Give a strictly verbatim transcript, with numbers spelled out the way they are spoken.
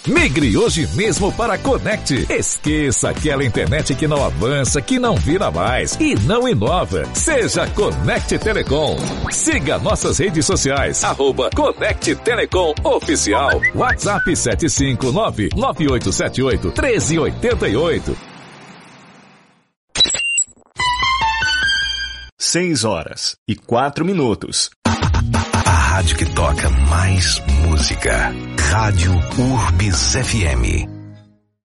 Migre hoje mesmo para a Conect. Esqueça aquela internet que não avança, que não vira mais e não inova. Seja Conect Telecom. Siga nossas redes sociais, arroba Conect Telecom Oficial. WhatsApp sete cinco nove, nove oito sete oito, um três oito oito. Seis horas e quatro minutos. A rádio que toca mais música. Rádio Urbis F M.